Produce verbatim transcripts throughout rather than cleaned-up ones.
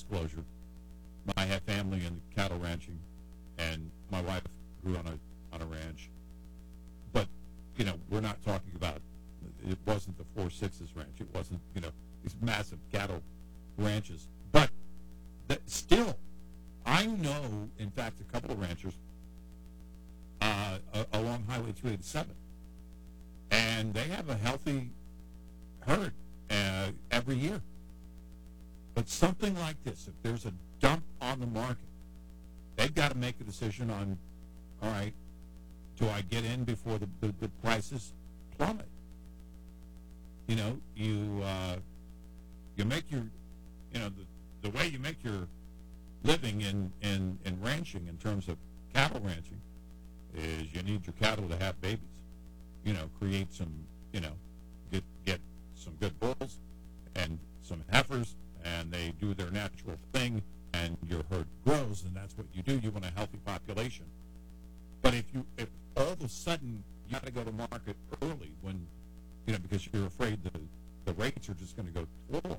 disclosure, I have family in cattle ranching, and my wife grew on a on a ranch. But you know, we're not talking about. It wasn't the Four Sixes Ranch. It wasn't you know these massive cattle ranches. But that still, I know, in fact, a couple of ranchers uh, along Highway two eighty-seven, and they have a healthy herd uh, every year. But something like this, if there's a dump on the market, they've got to make a decision on, all right, do I get in before the, the, the prices plummet? You know, you uh, you make your, you know, the, the way you make your living in, in, in ranching in terms of cattle ranching is you need your cattle to have babies. You know, create some, you know, get get some good bulls and some heifers, and they do their natural thing, and your herd grows, and that's what you do. You want a healthy population. But if you, if all of a sudden you got to go to market early when, you know, because you're afraid the the rates are just going to go floor.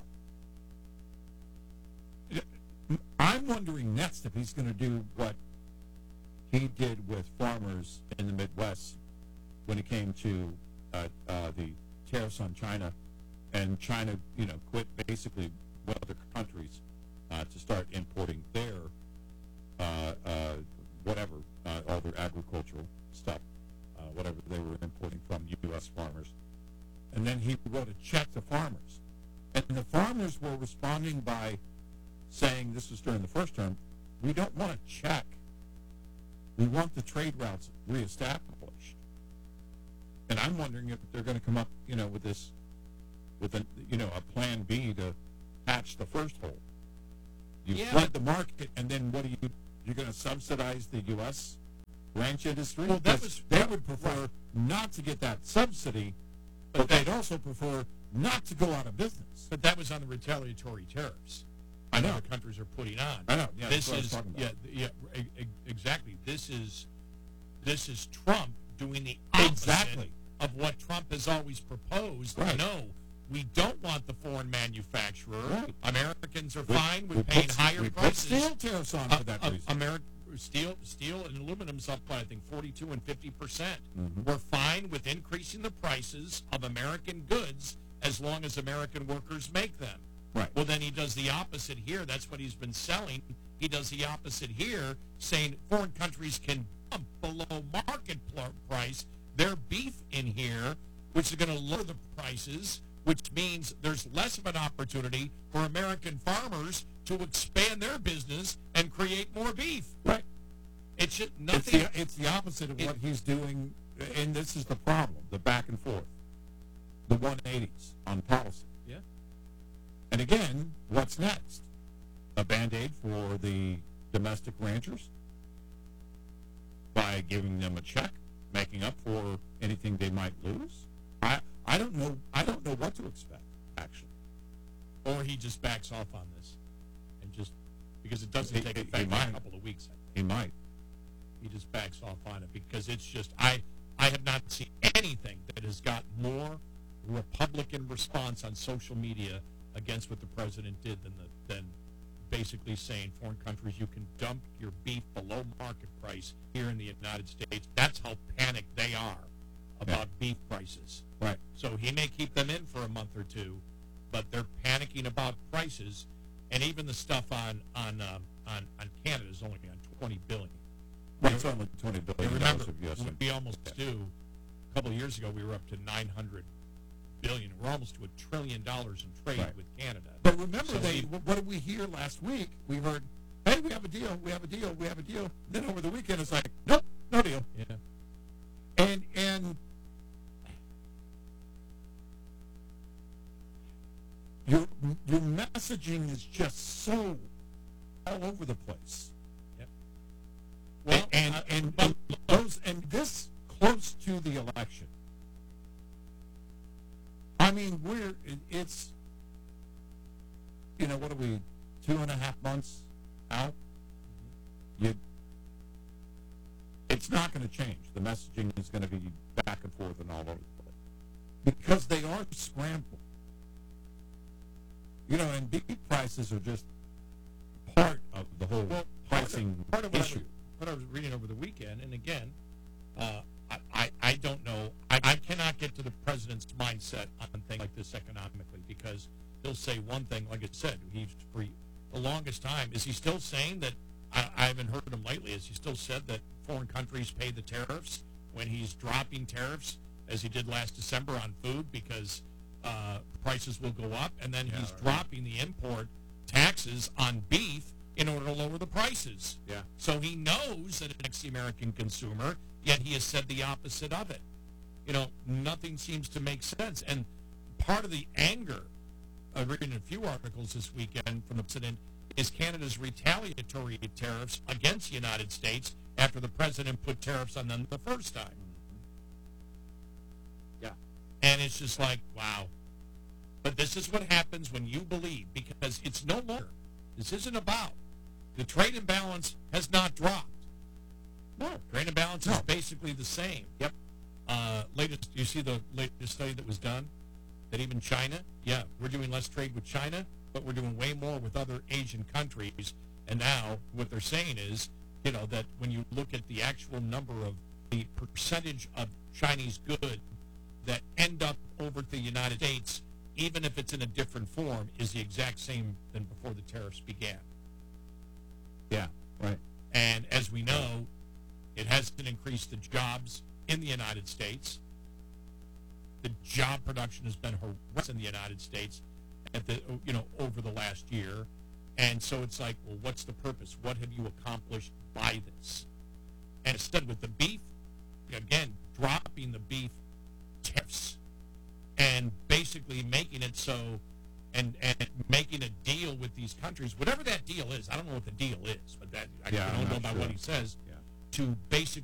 I'm wondering next if he's going to do what he did with farmers in the Midwest when it came to uh, uh, the tariffs on China, and China, you know, quit basically with other countries uh, to start importing their uh, uh, whatever, uh, all their agricultural stuff, uh, whatever they were importing from U S farmers. And then he wrote a check to farmers. And the farmers were responding by saying, this was during the first term, we don't want a check. We want the trade routes reestablished. And I'm wondering if they're going to come up, you know, with this, with a, you know, a plan B to patch the first hole. You yeah. flood the market, and then what do you? You're going to subsidize the U S ranch industry? Well, that was they would prefer right. not to get that subsidy, but, but they'd also prefer not to go out of business. But that was on the retaliatory tariffs. I know. Other countries are putting on. I know. Yeah, this that's is what I was talking about. yeah, yeah, e- e- exactly. This is this is Trump doing the opposite exactly. of what Trump has always proposed. Right. No, we don't want the foreign manufacturer. Right. Americans are we, fine with we paying put, higher we prices. Put steel tariffs on uh, for that uh, reason. America, steel, steel and aluminum's up by I think forty-two and fifty percent. Mm-hmm. We're fine with increasing the prices of American goods as long as American workers make them. Right. Well, then he does the opposite here. That's what he's been selling. He does the opposite here, saying foreign countries can dump below market pl- price their beef in here, which is going to lower the prices, which means there's less of an opportunity for American farmers to expand their business and create more beef. Right. It should nothing. It's the, it's the opposite of it, what he's doing, and this is the problem: the back and forth, the one eighties on policy. Yeah. And again, what's next? A Band-Aid for the domestic ranchers by giving them a check, making up for anything they might lose? I I don't know. I don't know what to expect, actually. Or he just backs off on this, and just because it doesn't He- take he- effect he in might. a couple of weeks. I think. He might. He just backs off on it because it's just I I have not seen anything that has got more Republican response on social media against what the president did than the than basically saying foreign countries you can dump your beef below market price here in the United States. That's how panicked they are about yeah. beef prices. Right. So he may keep them in for a month or two, but they're panicking about prices, and even the stuff on on um, on on Canada is only on twenty billion. Right. It's only twenty billion. Remember, of U S we almost yeah. do. A couple of years ago, we were up to nine hundred billion. We're almost to a trillion dollars in trade right. with Canada. But remember, so they we, what did we hear last week? We heard, "Hey, we have a deal. We have a deal. We have a deal." Then over the weekend, it's like, "Nope, no deal." Yeah. And and your your messaging is just so all over the place. Yep. Well, and uh, and, but, and those and this close to the election. I mean, we're it's you know what are we two and a half months out? You, it's not going to change. The messaging is going to be back and forth and all over the place because they are scrambled. You know, and beef prices are just of the whole Well, pricing part of, part of what, I issue. was, what I was reading over the weekend, and again, uh, I, I, I don't know. I, I cannot get to the president's mindset on things like this economically, because he'll say one thing, like I said, he's for the longest time. Is he still saying that? I, I haven't heard him lately. Has he still said that foreign countries pay the tariffs when he's dropping tariffs, as he did last December on food, because uh, prices will go up, and then Yeah, he's right. dropping the import taxes on beef in order to lower the prices. Yeah. So he knows that it affects the American consumer, yet he has said the opposite of it. You know, nothing seems to make sense. And part of the anger, I've reading a few articles this weekend from the president, is Canada's retaliatory tariffs against the United States after the president put tariffs on them the first time. Yeah. And it's just like, wow. But this is what happens when you believe, because it's no longer, this isn't about, the trade imbalance has not dropped. No. Trade imbalance No. is basically the same. Yep. Uh, latest, you see the latest study that was done? That even China, yeah, we're doing less trade with China, but we're doing way more with other Asian countries. And now what they're saying is, you know, that when you look at the actual number of the percentage of Chinese goods that end up over to the United States, even if it's in a different form, is the exact same than before the tariffs began. Yeah. Right. And as we know, it hasn't increased the jobs in the United States. The job production has been horrendous in the United States at the you know over the last year, and so it's like, well, what's the purpose? What have you accomplished by this? And instead, with the beef, again, dropping the beef tariffs and basically making it so, and and making a deal with these countries, whatever that deal is. I don't know what the deal is, but that I Yeah, I'm don't know not about sure. what he says. Yeah. To basically